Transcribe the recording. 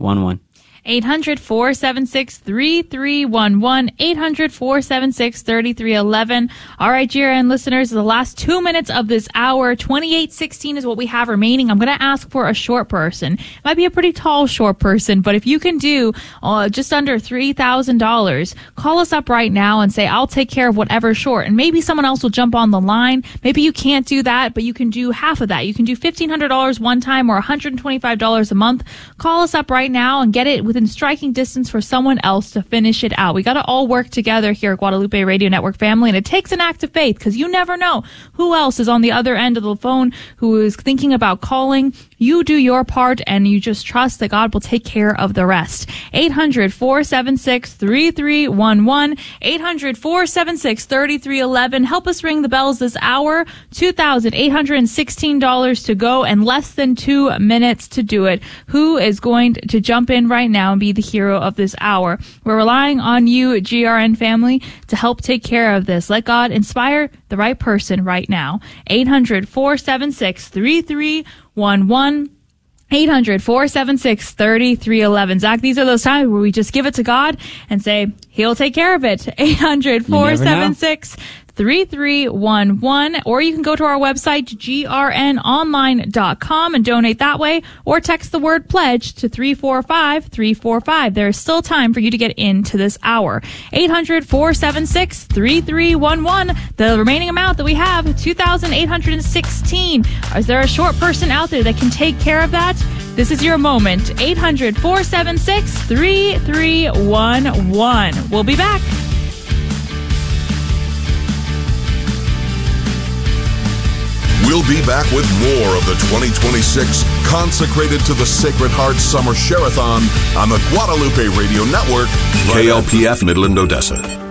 3311. 800-476-3311, 800-476-3311. All right, GRN listeners, the last 2 minutes of this hour, 2816 is what we have remaining. I'm going to ask for a short person. It might be a pretty tall short person, but if you can do just under $3,000, call us up right now and say, I'll take care of whatever's short. And maybe someone else will jump on the line. Maybe you can't do that, but you can do half of that. You can do $1,500 one time or $125 a month. Call us up right now and get it within striking distance for someone else to finish it out. We got to all work together here at Guadalupe Radio Network family, and it takes an act of faith because you never know who else is on the other end of the phone who is thinking about calling. You do your part, and you just trust that God will take care of the rest. 800-476-3311, 800-476-3311. Help us ring the bells this hour. $2,816 to go and less than 2 minutes to do it. Who is going to jump in right now and be the hero of this hour? We're relying on you, GRN family, to help take care of this. Let God inspire the right person right now. 800-476-3311. 800-476-3311. Zach, these are those times where we just give it to God and say, He'll take care of it. 800-476-3311. Or you can go to our website, grnonline.com, and donate that way, or text the word pledge to 345-345. There is still time for you to get into this hour. 800-476-3311. The remaining amount that we have, $2,816. Is there a short person out there that can take care of that? This is your moment. 800-476-3311. We'll be back. We'll be back with more of the 2026 Consecrated to the Sacred Heart Summer Share-a-thon on the Guadalupe Radio Network. KLPF Midland, Odessa.